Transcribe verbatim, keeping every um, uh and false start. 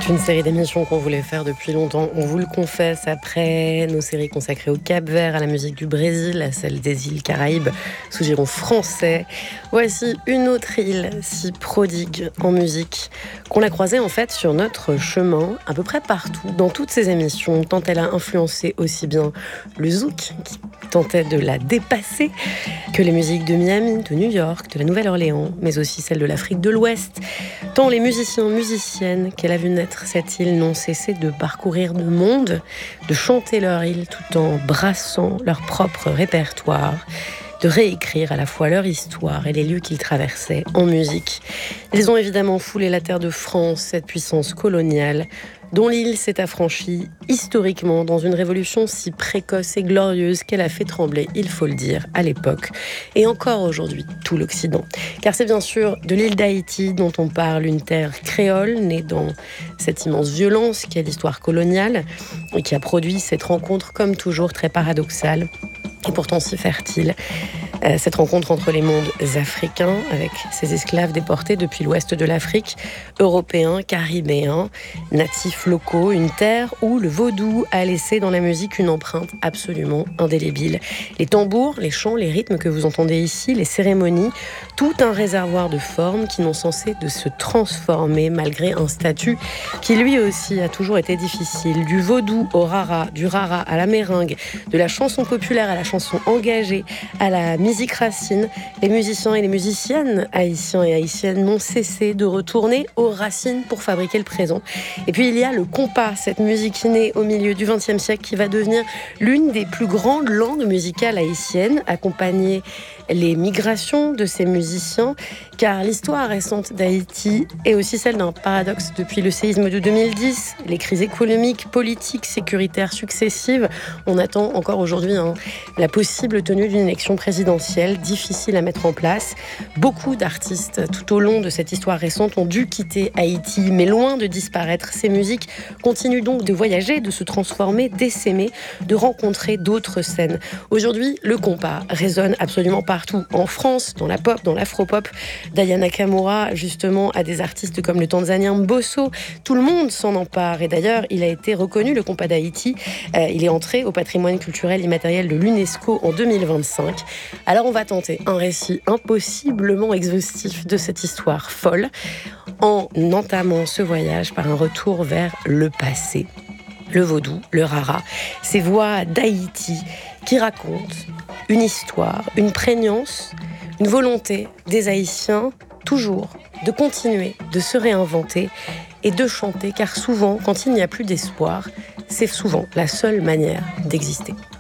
C'est une série d'émissions qu'on voulait faire depuis longtemps, on vous le confesse, après nos séries consacrées au Cap-Vert, à la musique du Brésil, à celle des îles Caraïbes, sous giron français. Voici une autre île si prodigue en musique, qu'on a croisée en fait sur notre chemin, à peu près partout, dans toutes ces émissions, tant elle a influencé aussi bien le zouk, qui tentait de la dépasser, que les musiques de Miami, de New York, de la Nouvelle-Orléans, mais aussi celles de l'Afrique de l'Ouest. Tant les musiciens, musiciennes qu'elle a vu naître cette île n'ont cessé de parcourir le monde, de chanter leur île tout en brassant leur propre répertoire, de réécrire à la fois leur histoire et les lieux qu'ils traversaient en musique. Ils ont évidemment foulé la terre de France, cette puissance coloniale, dont l'île s'est affranchie historiquement dans une révolution si précoce et glorieuse qu'elle a fait trembler, il faut le dire, à l'époque, et encore aujourd'hui, tout l'Occident. Car c'est bien sûr de l'île d'Haïti dont on parle, une terre créole née dans cette immense violence qu'est l'histoire coloniale et qui a produit cette rencontre, comme toujours, très paradoxale et pourtant si fertile. Euh, cette rencontre entre les mondes africains, avec ces esclaves déportés depuis l'ouest de l'Afrique, européens, caribéens, natifs locaux, une terre où le vaudou a laissé dans la musique une empreinte absolument indélébile. Les tambours, les chants, les rythmes que vous entendez ici, les cérémonies, tout un réservoir de formes qui n'ont cessé de se transformer malgré un statut qui lui aussi a toujours été difficile. Du vaudou au rara, du rara à la meringue, de la chanson populaire à la chanson engagée, à la musique racine, les musiciens et les musiciennes haïtiens et haïtiennes n'ont cessé de retourner aux racines pour fabriquer le présent. Et puis il y a le compas, cette musique née au milieu du vingtième siècle qui va devenir l'une des plus grandes langues musicales haïtiennes, accompagner les migrations de ces musiciens, car l'histoire récente d'Haïti est aussi celle d'un paradoxe. Depuis le séisme de deux mille dix, les crises économiques, politiques, sécuritaires successives, on attend encore aujourd'hui hein, la possible tenue d'une élection présidentielle difficile à mettre en place. Beaucoup d'artistes tout au long de cette histoire récente ont dû quitter Haïti, mais loin de disparaître, ces musiques continuent donc de voyager, de se transformer, d'essaimer, de rencontrer d'autres scènes. Aujourd'hui, le compas résonne absolument partout, en France, dans la pop, dans l'afro-pop, d'Aya Nakamura, justement, à des artistes comme le Tanzanien Mbosso. Tout le monde s'en empare, et d'ailleurs, il a été reconnu, le compas d'Haïti. Euh, il est entré au patrimoine culturel immatériel de l'UNESCO en deux mille vingt-cinq. Alors on va tenter un récit impossiblement exhaustif de cette histoire folle, en entamant ce voyage par un retour vers le passé. Le vaudou, le rara, ces voix d'Haïti qui racontent une histoire, une prégnance, une volonté des Haïtiens, toujours, de continuer, de se réinventer et de chanter, car souvent, quand il n'y a plus d'espoir, c'est souvent la seule manière d'exister.